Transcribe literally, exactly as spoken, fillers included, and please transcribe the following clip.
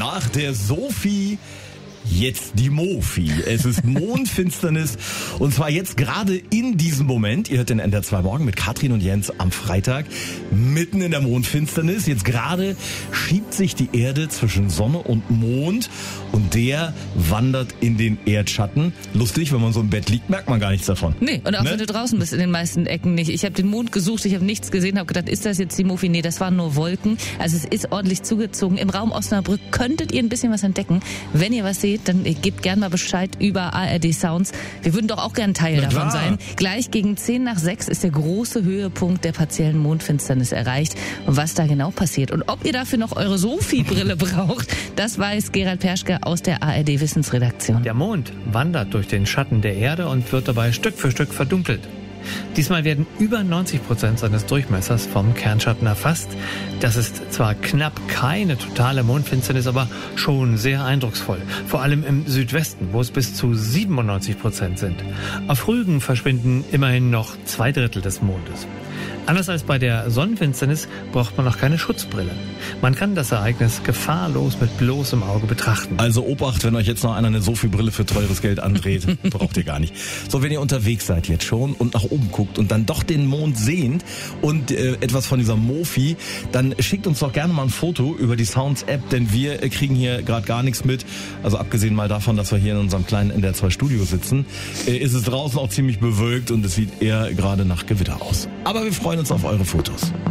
nach der Sophie jetzt die Mofi. Es ist Mondfinsternis und zwar jetzt gerade in diesem Moment. Ihr hört den N D R zwei Morgen mit Katrin und Jens am Freitag mitten in der Mondfinsternis. Jetzt gerade schiebt sich die Erde zwischen Sonne und Mond und der wandert in den Erdschatten. Lustig, wenn man so im Bett liegt, merkt man gar nichts davon. Nee, und auch Ne? wenn du draußen bist, in den meisten Ecken nicht. Ich habe den Mond gesucht, ich habe nichts gesehen, habe gedacht, ist das jetzt die Mofi? Nee, das waren nur Wolken. Also es ist ordentlich zugezogen. Im Raum Osnabrück könntet ihr ein bisschen was entdecken. Wenn ihr was seht, dann gebt gerne mal Bescheid über A R D Sounds. Wir würden doch auch gern Teil Na davon klar. sein. Gleich gegen zehn nach sechs ist der große Höhepunkt der partiellen Mondfinsternis erreicht. Und was da genau passiert und ob ihr dafür noch eure Sophie-Brille braucht, das weiß Gerald Perschke aus der A R D Wissensredaktion. Der Mond wandert durch den Schatten der Erde und wird dabei Stück für Stück verdunkelt. Diesmal werden über neunzig Prozent seines Durchmessers vom Kernschatten erfasst. Das ist zwar knapp keine totale Mondfinsternis, aber schon sehr eindrucksvoll. Vor allem im Südwesten, wo es bis zu siebenundneunzig Prozent sind. Auf Rügen verschwinden immerhin noch zwei Drittel des Mondes. Anders als bei der Sonnenfinsternis braucht man noch keine Schutzbrille. Man kann das Ereignis gefahrlos mit bloßem Auge betrachten. Also Obacht, wenn euch jetzt noch einer eine Sophie-Brille für teures Geld andreht, braucht ihr gar nicht. So, wenn ihr unterwegs seid jetzt schon und nach oben guckt und dann doch den Mond sehnt und äh, etwas von dieser Mofi, dann schickt uns doch gerne mal ein Foto über die Sounds-App, denn wir äh, kriegen hier gerade gar nichts mit. Also abgesehen mal davon, dass wir hier in unserem kleinen N D R zwei Studio sitzen, äh, ist es draußen auch ziemlich bewölkt und es sieht eher gerade nach Gewitter aus. Aber wir freuen uns auf eure Fotos.